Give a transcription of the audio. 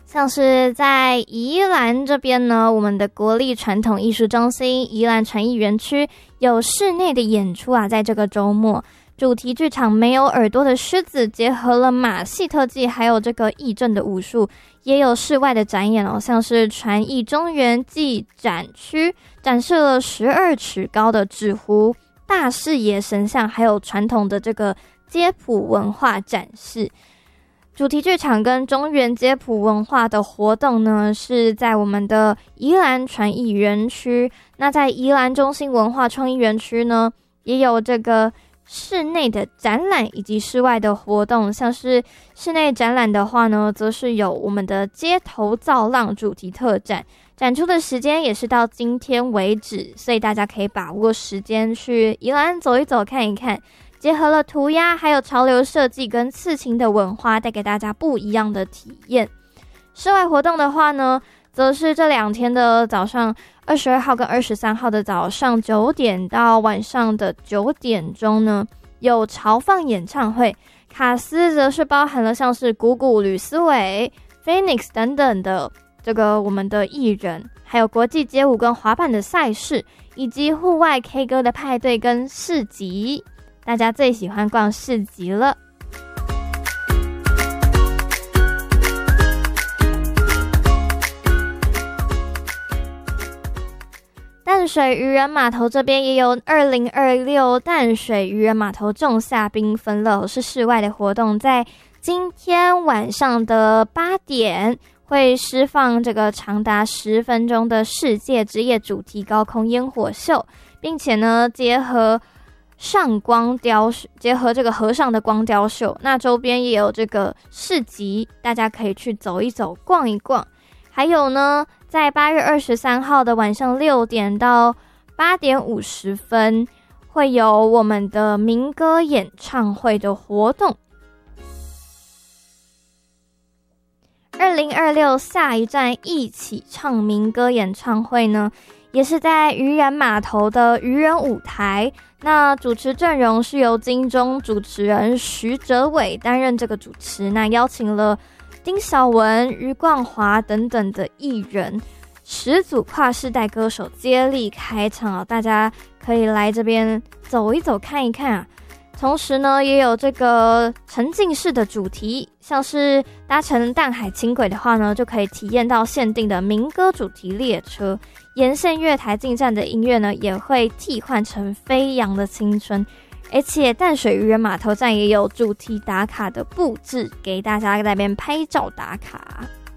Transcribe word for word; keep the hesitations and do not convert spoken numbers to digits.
像是在宜兰这边呢，我们的国立传统艺术中心宜兰传艺园区有室内的演出啊，在这个周末主题剧场没有耳朵的狮子结合了马戏特技还有这个义阵的武术，也有室外的展演哦，像是传艺中原暨展区展示了十二尺高的纸糊大视野神像，还有传统的这个街谱文化展示。主题剧场跟中原街谱文化的活动呢，是在我们的宜兰传艺园区。那在宜兰中心文化创意园区呢，也有这个室内的展览以及室外的活动。像是室内展览的话呢，则是有我们的街头造浪主题特展，展出的时间也是到今天为止，所以大家可以把握时间去宜兰走一走看一看，结合了涂鸦还有潮流设计跟刺青的文化，带给大家不一样的体验。室外活动的话呢，则是这两天的早上二十二号跟二十三号的早上九点到晚上的九点钟呢，有潮放演唱会，卡司则是包含了像是谷谷、吕思伟、Phoenix 等等的这个我们的艺人，还有国际街舞跟滑板的赛事，以及户外 K 歌的派对跟市集。大家最喜欢逛市集了。淡水渔人码头这边也有二零二六淡水渔人码头仲夏缤纷乐，是室外的活动，在今天晚上的八点会释放这个长达十分钟的世界之夜主题高空烟火秀，并且呢结合上光雕结合这个和尚的光雕秀，那周边也有这个市集，大家可以去走一走逛一逛。还有呢，在八月二十三号的晚上六点到八点五十分会有我们的民歌演唱会的活动。二零二六下一站一起唱民歌演唱会呢，也是在渔人码头的渔人舞台。那主持阵容是由金钟主持人徐哲伟担任这个主持，那邀请了丁晓文、余冠华等等的艺人，十组跨世代歌手接力开场啊，大家可以来这边走一走看一看啊。同时呢，也有这个沉浸式的主题，像是搭乘淡海轻轨的话呢，就可以体验到限定的民歌主题列车。沿线月台进站的音乐呢，也会替换成飞扬的青春。而且淡水渔人码头站也有主题打卡的布置，给大家在那边拍照打卡。